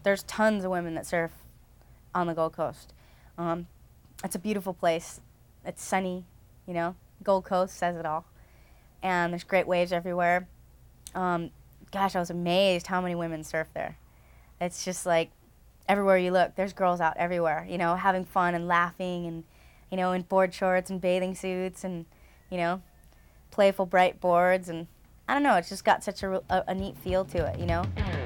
there's tons of women that surf on the Gold Coast. It's a beautiful place. It's sunny, you know. Gold Coast says it all. And there's great waves everywhere. Gosh, I was amazed how many women surf there. It's just like everywhere you look, there's girls out everywhere, you know, having fun and laughing and, you know, in board shorts and bathing suits and, you know, playful bright boards. And I don't know, it's just got such a neat feel to it, you know.